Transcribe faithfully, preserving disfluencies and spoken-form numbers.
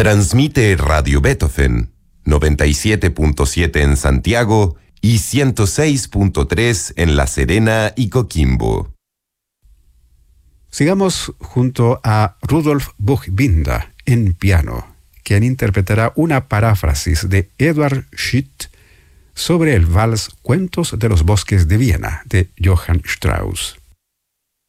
Transmite Radio Beethoven, noventa y siete punto siete en Santiago y ciento seis punto tres en La Serena y Coquimbo. Sigamos junto a Rudolf Buchbinder en piano, quien interpretará una paráfrasis de Eduard Schitt sobre el vals Cuentos de los Bosques de Viena de Johann Strauss.